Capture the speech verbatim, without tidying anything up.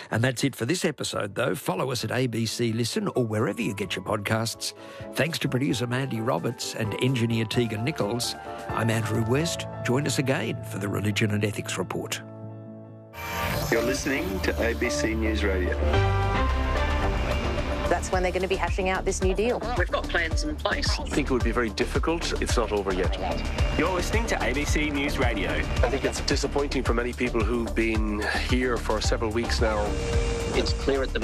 And that's it for this episode, though. Follow us at A B C Listen or wherever you get your podcasts. Thanks to producer Mandy Roberts and engineer Tegan Nichols. I'm Andrew West. Join us again for the Religion and Ethics Report. You're listening to A B C News Radio. That's when they're going to be hashing out this new deal. We've got plans in place. I think it would be very difficult. It's not over yet. You're listening to A B C News Radio. I think it's disappointing for many people who've been here for several weeks now. It's clear at the